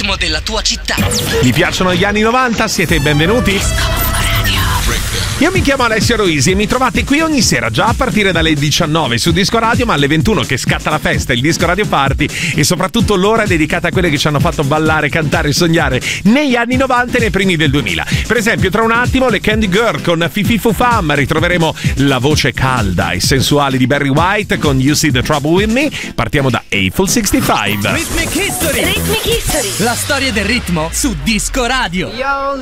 ritmo della tua città. Vi piacciono gli anni 90? Siete i benvenuti? Io mi chiamo Alessio Roisi e mi trovate qui ogni sera già a partire dalle 19 su Disco Radio, ma alle 21 che scatta la festa, il Disco Radio Party, e soprattutto l'ora dedicata a quelle che ci hanno fatto ballare, cantare e sognare negli anni 90 e nei primi del 2000. Per esempio, tra un attimo le Candy Girl con Fifi Fufam, ritroveremo la voce calda e sensuale di Barry White con You See the Trouble With Me. Partiamo da Eiffel 65. Rhythmic History. La storia del ritmo su Disco Radio.